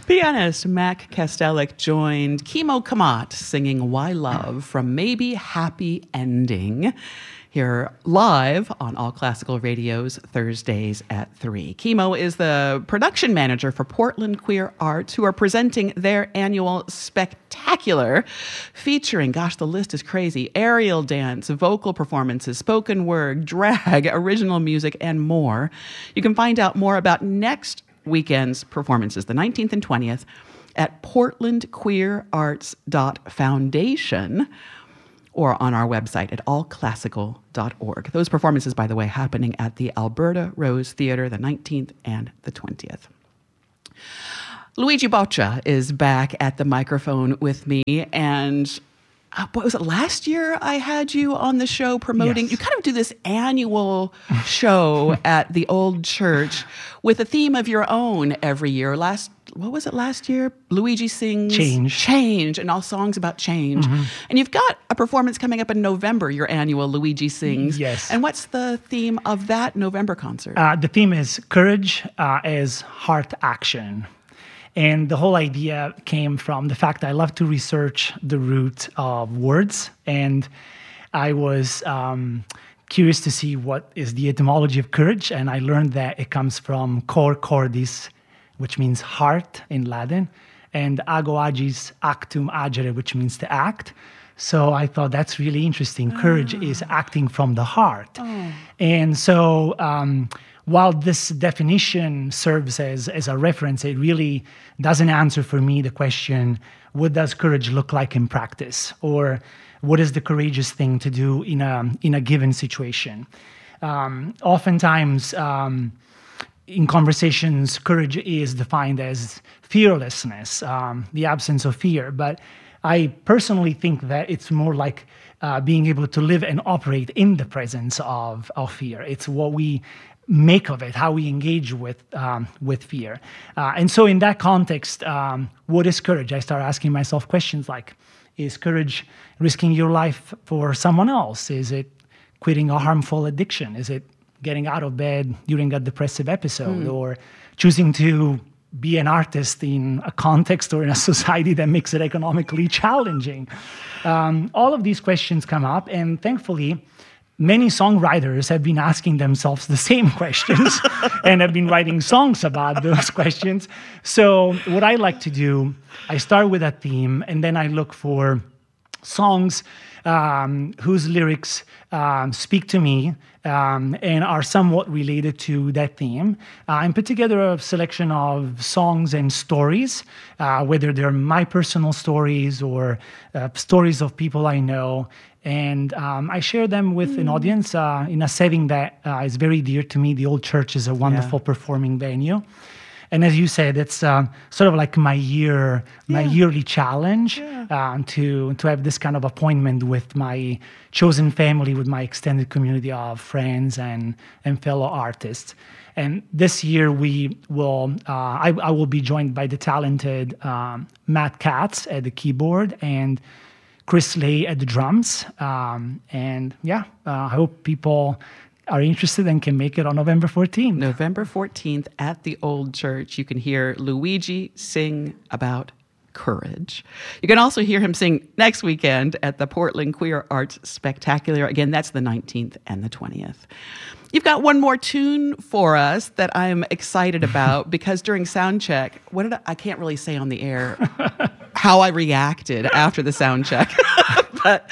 Pianist Mac Kastelic joined Kimo Kamat singing Why Love from Maybe Happy Ending here live on All Classical Radio's Thursdays at 3. Kimo is the production manager for Portland Queer Arts, who are presenting their annual spectacular featuring, gosh, the list is crazy, aerial dance, vocal performances, spoken word, drag, original music, and more. You can find out more about next weekend's performances, the 19th and 20th, at portlandqueerarts.foundation or on our website at allclassical.org. Those performances, by the way, happening at the Alberta Rose Theatre the 19th and the 20th. Luigi Boccia is back at the microphone with me, and what was it, last year I had you on the show promoting, Yes. You kind of do this annual show at the old church with a theme of your own every year. What was it last year? Luigi sings Change, and all songs about change. Mm-hmm. And you've got a performance coming up in November, your annual Luigi Sings. Yes. And what's the theme of that November concert? The theme is Courage as Heart Action. And the whole idea came from the fact that I love to research the root of words. And I was curious to see what is the etymology of courage. And I learned that it comes from cor cordis, which means heart in Latin, and ago agis actum agere, which means to act. So I thought that's really interesting. Courage is acting from the heart. And so while this definition serves as a reference, it really doesn't answer for me the question, what does courage look like in practice? Or what is the courageous thing to do in a given situation? Oftentimes, in conversations, courage is defined as fearlessness, the absence of fear. But I personally think that it's more like being able to live and operate in the presence of fear. It's what we make of it, how we engage with fear. And so in that context, what is courage? I start asking myself questions like, is courage risking your life for someone else? Is it quitting a harmful addiction? Is it getting out of bed during a depressive episode, or choosing to be an artist in a context or in a society that makes it economically challenging? All of these questions come up, and thankfully, many songwriters have been asking themselves the same questions and have been writing songs about those questions. So what I like to do, I start with a theme, and then I look for songs whose lyrics speak to me and are somewhat related to that theme, and put together a selection of songs and stories, whether they're my personal stories or stories of people I know, and I share them with an audience in a setting that is very dear to me. The Old Church is a wonderful performing venue. And as you said, it's sort of like my yearly challenge to have this kind of appointment with my chosen family, with my extended community of friends and fellow artists. And this year I will be joined by the talented Matt Katz at the keyboard and Chris Lay at the drums. I hope people are interested and can make it on November 14th. November 14th at the Old Church. You can hear Luigi sing about courage. You can also hear him sing next weekend at the Portland Queer Arts Spectacular. Again, that's the 19th and the 20th. You've got one more tune for us that I'm excited about because during sound check, I can't really say on the air how I reacted after the sound check. But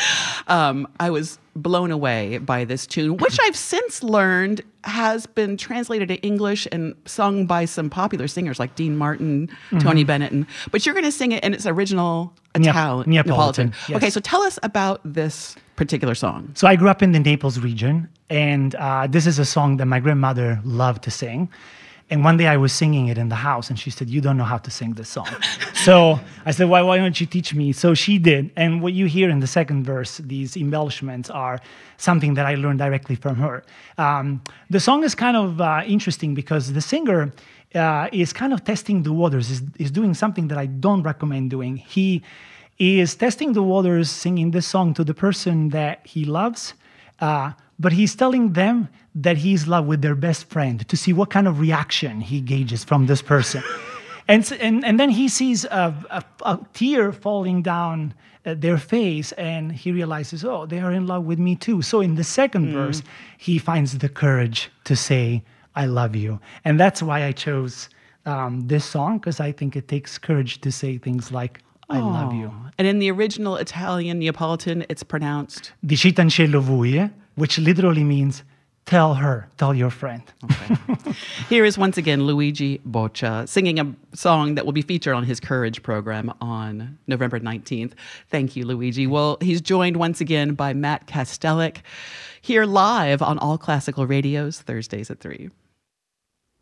I was blown away by this tune, which I've since learned has been translated to English and sung by some popular singers like Dean Martin, Tony Bennett. But you're going to sing it in its original Neapolitan. Yes. Okay, so tell us about this particular song. So I grew up in the Naples region, and this is a song that my grandmother loved to sing. And one day I was singing it in the house, and she said, "You don't know how to sing this song." So I said, why don't you teach me? So she did. And what you hear in the second verse, these embellishments are something that I learned directly from her. The song is kind of interesting because the singer is kind of testing the waters, is doing something that I don't recommend doing. He is testing the waters, singing this song to the person that he loves, but he's telling them that he's in love with their best friend to see what kind of reaction he gauges from this person. And then he sees a tear falling down their face, and he realizes, oh, they are in love with me too. So in the second verse, he finds the courage to say, I love you. And that's why I chose this song, because I think it takes courage to say things like, I love you. And in the original Italian Neapolitan, it's pronounced Dicitan lui, which literally means tell her, tell your friend. Okay. Here is once again Luigi Boccia singing a song that will be featured on his Courage program on November 19th. Thank you, Luigi. Well, he's joined once again by Matt Kastelic here live on All Classical Radios, Thursdays at 3.